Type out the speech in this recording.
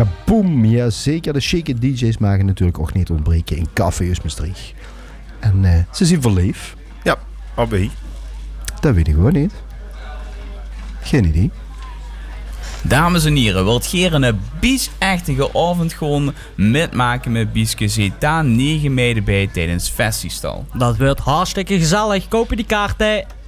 Kaboom! Ja, zeker. De chique DJ's maken natuurlijk ook niet ontbreken in Café Maastricht. En ze zien verleef. Ja, AB. Dat weet ik gewoon niet. Geen idee. Dames en heren, wilt Geren een biesachtige avond gewoon metmaken met Bieske? Zit daar 9 mei bij tijdens Festistal. Dat wordt hartstikke gezellig. Koop je die kaarten.